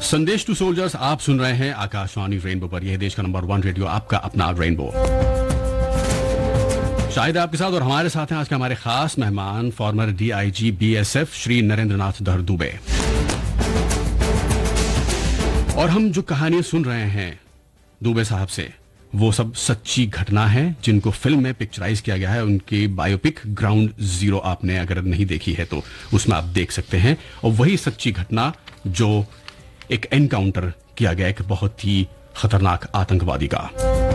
संदेश to soldiers आप सुन रहे हैं आकाशवाणी रेनबो पर। यह देश का नंबर 1 रेडियो, आपका अपना रेनबो। शाहिद आपके साथ और हमारे साथ हैं आज के हमारे खास मेहमान farmer DIG BSF Shri Narendranath धर दुबे। और हम जो कहानियां सुन रहे हैं दुबे साहब से, वो सब सच्ची घटना है जिनको फिल्म में पिक्चराइज किया गया है। उनकी बायोपिक ग्राउंड जीरो आपने अगर नहीं देखी है तो उसमें आप देख सकते हैं। और वही सच्ची घटना जो एक एनकाउंटर किया गया एक बहुत ही खतरनाक आतंकवादी का।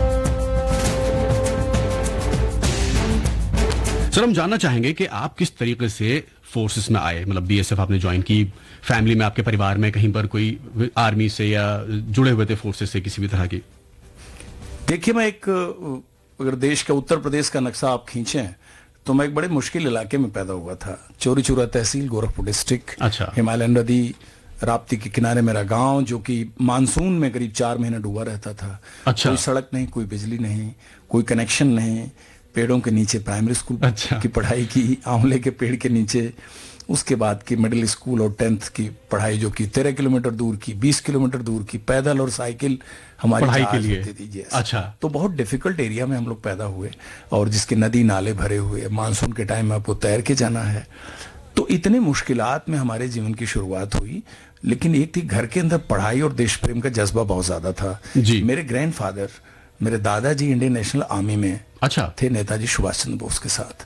सर, हम जानना चाहेंगे कि आप किस तरीके से फोर्सेस में आए, मतलब बीएसएफ आपने ज्वाइन की, फैमिली में आपके परिवार में कहीं पर कोई आर्मी से या जुड़े हुए थे फोर्सेस से किसी भी तरह की? देखिए, मैं अगर देश का उत्तर प्रदेश का नक्शा आप खींचें तो मैं एक बड़े मुश्किल इलाके में पैदा हुआ था। चौरी चौरा तहसील, गोरखपुर डिस्ट्रिक्ट। अच्छा। हिमालयन नदी राप्ती के किनारे मेरा गांव, जो कि मानसून में करीब 4 महीने डूबा रहता था। अच्छा। कोई सड़क नहीं, कोई बिजली नहीं, कोई कनेक्शन नहीं, पेड़ों के नीचे प्राइमरी स्कूल की पढ़ाई की, आंवले के पेड़ के नीचे। उसके बाद की मिडिल स्कूल और 10th की पढ़ाई जो कि 13 किलोमीटर दूर की, 20 किलोमीटर दूर की, पैदल और साइकिल हमारी पढ़ाई के लिए होती थी। अच्छा। तो बहुत डिफिकल्ट एरिया में हम लोग पैदा हुए, और जिसके नदी नाले भरे हुए, मानसून के टाइम में आपको तैर के जाना है। तो इतने मुश्किलात में हमारे जीवन की शुरुआत हुई। लेकिन एक थी, घर के अंदर पढ़ाई और देश प्रेम का जज्बा बहुत ज्यादा था जी। मेरे ग्रैंडफादर, मेरे दादाजी इंडियन नेशनल आर्मी में अच्छा थे, नेताजी सुभाष चंद्र बोस के साथ।